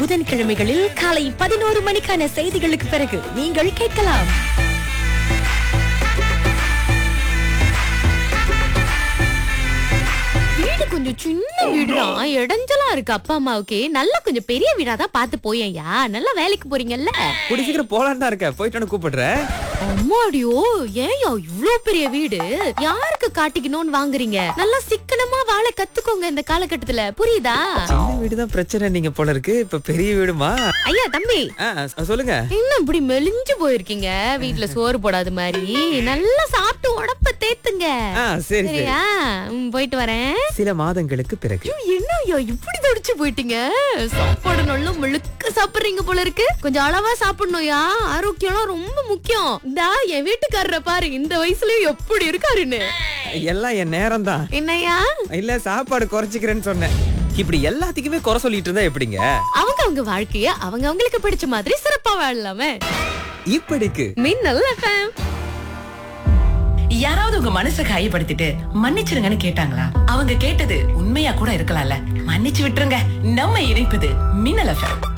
புதன்கிழமைகளில் காலை 11 மணிக்கான செய்திகளுக்கு பிறகு நீங்கள் கேட்கலாம். வீடு கொஞ்சம் சின்ன வீடுதான், இடைஞ்சலா இருக்கு. அப்பா அம்மாவுக்கு நல்லா கொஞ்சம் பெரிய வீடாதான் பார்த்து போயேன்யா. நல்லா வேலைக்கு போறீங்கல்ல. கூடி சீக்கிரம் போலான்னு தான் இருக்க. போயிட்டு கூப்பிடுறேன். அம்மாடியோ, ஏன்யா இவ்ளோ பெரிய வீடு? யாருக்கு காட்டிக்கணும்னு வாங்குறீங்க? நல்லா சிக்கனமா வாழ கத்துக்கோங்க இந்த காலகட்டத்துல, புரியுதா? சின்ன வீடுதான் பிரச்சனை நீங்க போல இருக்கு. இப்ப பெரிய வீடுமா? ஐயா தம்பி, சொல்லுங்க. இன்னும் இப்படி மெலிஞ்சு போயிருக்கீங்க. வீட்டுல சோறு போடாத மாதிரி நல்லா சாப்பிட்டு உடம்ப தேத்துங்க. சரி சரியா? போயிட்டு வரேன். சில மாதங்களுக்கு பிறகு. என்ன ஐயா இப்படி தடிச்சு போயிட்டீங்க? சாப்பாடு நல்லா முழுக்க சாப்பிடுறீங்க போல இருக்கு. கொஞ்சம் அளவா சாப்பிடணும்யா. ஆரோக்கியம் ரொம்ப முக்கியம். இந்தா என் வீட்டுக்காரரை பாரு, இந்த வயசுலயும் எப்படி இருக்காருன்னு. எல்லாம் என் நேரம் தான். என்னையா? இல்ல, சாப்பாடு குறைச்சிக்கிறேன்னு சொன்னேன். இப்படி எல்லாத்துக்குமே குறை சொல்லிட்டு இருந்தா எப்படிங்க? அவங்க வாழ்க்கைய அவங்களுக்கு பிடிச்ச மாதிரி சிறப்பா வாழலாமே. இப்படிக்கு மின்னல் FM. யாராவது உங்க மனசை காயப்படுத்திட்டு மன்னிச்சிருங்கன்னு கேட்டாங்களா? அவங்க கேட்டது உண்மையா கூட இருக்கலாம்ல. மன்னிச்சு விட்டுருங்க. நம்ம இணைப்பது மின்னல் FM.